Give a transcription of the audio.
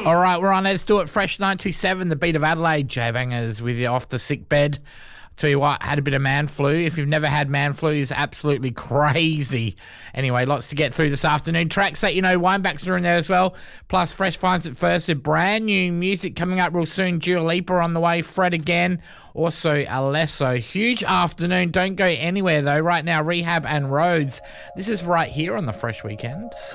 All right, we're on. Let's do it. Fresh 927, the beat of Adelaide. J-Bangers with you off the sick bed. Tell you what, had a bit of man flu. If you've never had man flu, it's absolutely crazy. Anyway, lots to get through this afternoon. Tracks that you know, Winebacks are in there as well. Plus, Fresh finds it first with brand new music coming up real soon. Dua Lipa on the way. Fred again. Also, Alesso. Huge afternoon. Don't go anywhere, though. Right now, Rehab and Rhodes. This is right here on the Fresh Weekend.